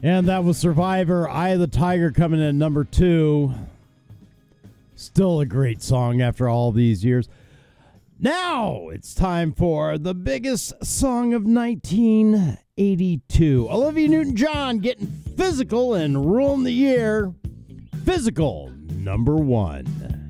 And that was Survivor, Eye of the Tiger, coming in at number 2. Still a great song after all these years. Now it's time for the biggest song of 1982. Olivia Newton-John getting physical and ruling the year. Physical, number 1.